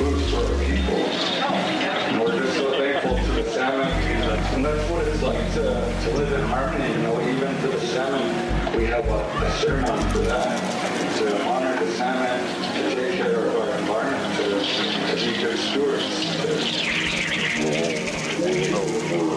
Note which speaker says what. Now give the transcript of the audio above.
Speaker 1: foods for our people. And we're just so thankful to the salmon. And that's what it's like to live in harmony, even to the salmon. We have a ceremony for that.